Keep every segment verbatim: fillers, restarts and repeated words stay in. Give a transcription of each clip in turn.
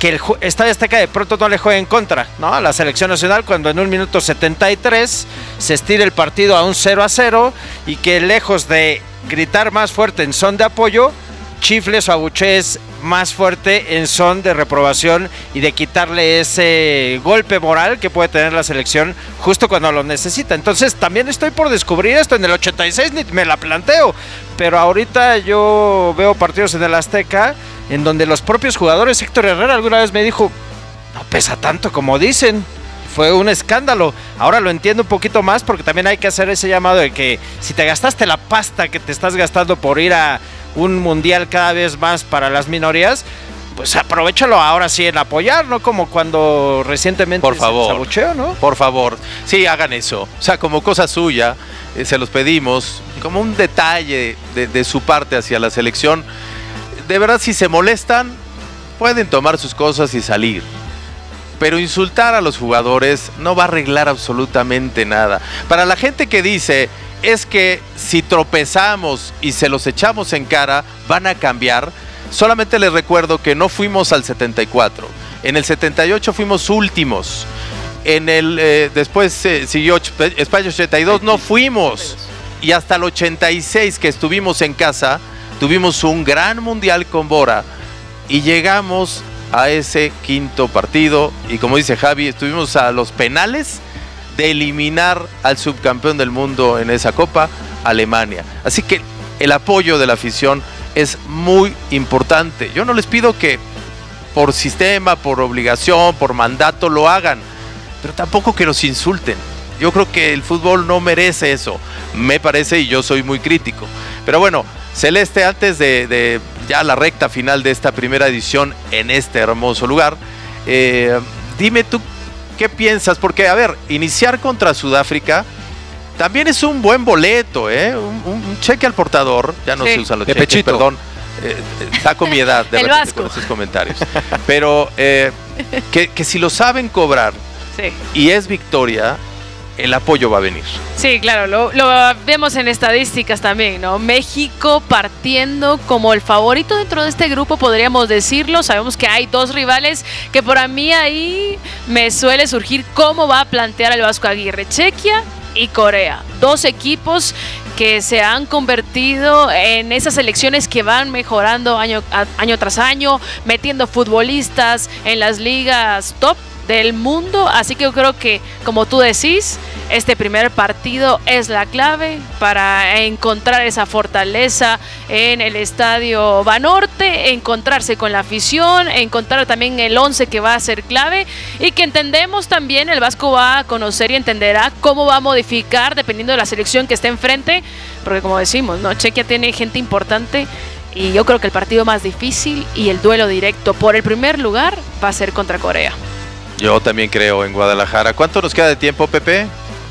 que el Estadio Azteca de pronto no le juegue en contra, ¿no? A la selección nacional, cuando en un minuto setenta y tres se estira el partido a un cero a cero y que lejos de gritar más fuerte en son de apoyo, chifles o abuchees más fuerte en son de reprobación y de quitarle ese golpe moral que puede tener la selección justo cuando lo necesita. Entonces también estoy por descubrir esto. En el ochenta y seis ni me la planteo, pero ahorita yo veo partidos en el Azteca en donde los propios jugadores, Héctor Herrera alguna vez me dijo, no pesa tanto como dicen. Fue un escándalo. Ahora lo entiendo un poquito más, porque también hay que hacer ese llamado de que si te gastaste la pasta que te estás gastando por ir a un mundial cada vez más para las minorías, pues aprovéchalo ahora sí en apoyar, ¿no? Como cuando recientemente por favor, se abucheó, ¿no? Por favor, sí, hagan eso. O sea, como cosa suya, eh, se los pedimos, como un detalle de, de su parte hacia la selección. De verdad, si se molestan, pueden tomar sus cosas y salir. Pero insultar a los jugadores no va a arreglar absolutamente nada. Para la gente que dice, es que si tropezamos y se los echamos en cara, van a cambiar. Solamente les recuerdo que no fuimos al setenta y cuatro. En el setenta y ocho fuimos últimos. En el eh, después eh, siguió España ochenta y dos, no fuimos. Y hasta el ochenta y seis, que estuvimos en casa, tuvimos un gran mundial con Bora y llegamos a ese quinto partido. Y como dice Javi, estuvimos a los penales de eliminar al subcampeón del mundo en esa Copa, Alemania. Así que el apoyo de la afición es muy importante. Yo no les pido que por sistema, por obligación, por mandato lo hagan, pero tampoco que los insulten. Yo creo que el fútbol no merece eso, me parece, y yo soy muy crítico. Pero bueno, Celeste, antes de, de ya la recta final de esta primera edición en este hermoso lugar, eh, dime tú, ¿qué piensas? Porque, a ver, iniciar contra Sudáfrica también es un buen boleto, ¿eh? Un, un, un cheque al portador. Ya no sí. se usan los de cheques, pechito. Perdón. Eh, saco mi edad de repente con esos comentarios. Pero eh, que, que si lo saben cobrar sí. y es victoria, el apoyo va a venir. Sí, claro, lo, lo vemos en estadísticas también, ¿no? México partiendo como el favorito dentro de este grupo, podríamos decirlo. Sabemos que hay dos rivales que por mí ahí me suele surgir cómo va a plantear el Vasco Aguirre: Chequia y Corea. Dos equipos que se han convertido en esas selecciones que van mejorando año, a, año tras año, metiendo futbolistas en las ligas top del mundo. Así que yo creo que, como tú decís, este primer partido es la clave para encontrar esa fortaleza en el Estadio Banorte, encontrarse con la afición, encontrar también el once que va a ser clave, y que entendemos también el Vasco va a conocer y entenderá cómo va a modificar dependiendo de la selección que esté enfrente, porque como decimos, ¿no? Chequia tiene gente importante. Y yo creo que el partido más difícil y el duelo directo por el primer lugar va a ser contra Corea. Yo también creo en Guadalajara. ¿Cuánto nos queda de tiempo, Pepe?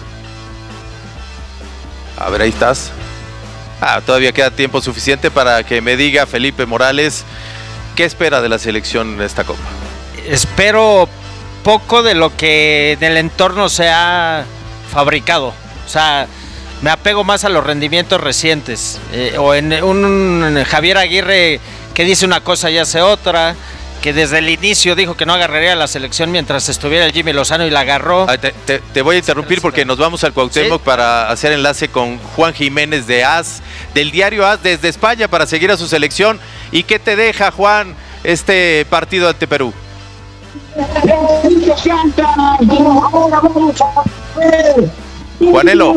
A ver, ahí estás. Ah, todavía queda tiempo suficiente para que me diga Felipe Morales qué espera de la selección en esta Copa. Espero poco de lo que en el entorno se ha fabricado. O sea, me apego más a los rendimientos recientes. Eh, o en un, un Javier Aguirre que dice una cosa y hace otra, que desde el inicio dijo que no agarraría a la selección mientras estuviera el Jimmy Lozano y la agarró. Ay, te, te, te voy a interrumpir porque nos vamos al Cuauhtémoc ¿Sí? para hacer enlace con Juan Jiménez de AS, del diario AS desde España, para seguir a su selección. ¿Y qué te deja, Juan, este partido ante Perú? Juanelo,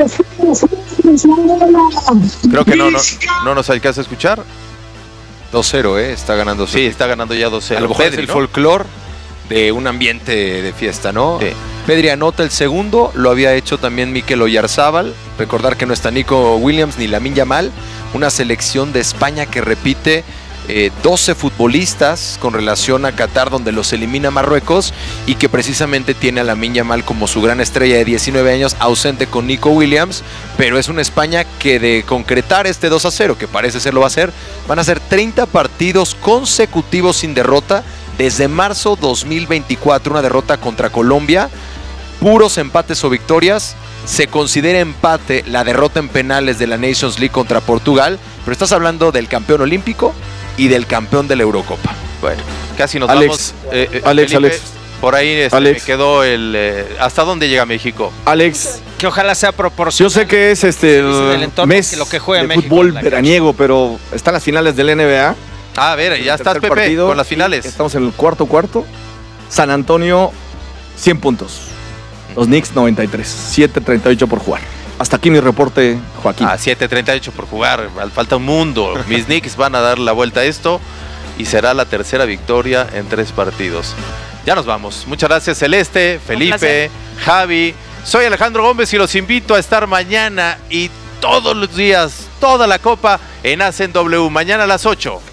creo que no, no, no nos alcanza a escuchar. dos cero, ¿eh? Está ganando. Sí, está ganando ya dos cero. A lo mejor Pedri, es el ¿no? folclore de un ambiente de fiesta, ¿no? Sí. Pedri anota el segundo, lo había hecho también Mikel Oyarzábal. Recordar que no está Nico Williams ni Lamine Yamal. Una selección de España que repite eh, doce futbolistas con relación a Qatar, donde los elimina Marruecos, y que precisamente tiene a Lamine Yamal como su gran estrella de diecinueve años, ausente con Nico Williams. Pero es una España que, de concretar este dos a cero, que parece ser lo va a hacer, van a ser treinta partidos consecutivos sin derrota desde marzo dos mil veinticuatro, una derrota contra Colombia, puros empates o victorias. Se considera empate la derrota en penales de la Nations League contra Portugal, pero estás hablando del campeón olímpico y del campeón de la Eurocopa. Bueno, Casi nos Alex, vamos. Eh, eh, Alex, Felipe, Alex. Por ahí este, Alex. me quedó el... eh, ¿hasta dónde llega México? Alex, Que ojalá sea proporcional. yo sé que es este Sí, sí, del entorno, mes que lo que juega de México fútbol en la veraniego, pero están las finales del N B A. Ah, a ver, ya El estás, tercer Pepe, partido, con las finales. Estamos en el cuarto cuarto. San Antonio, cien puntos. Los Knicks, noventa y tres. siete treinta y ocho por jugar. Hasta aquí mi reporte, Joaquín. A siete treinta y ocho por jugar, falta un mundo. Mis Knicks van a dar la vuelta a esto y será la tercera victoria en tres partidos. Ya nos vamos. Muchas gracias, Celeste, Felipe, placer. Javi. Soy Alejandro Gómez y los invito a estar mañana y todos los días, toda la copa en Hacen W. Mañana a las ocho.